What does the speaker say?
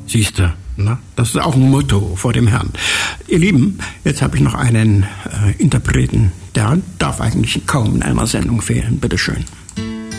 Siehste, na, das ist auch ein Motto vor dem Herrn. Ihr Lieben, jetzt habe ich noch einen Interpreten, der darf eigentlich kaum in einer Sendung fehlen. Bitteschön.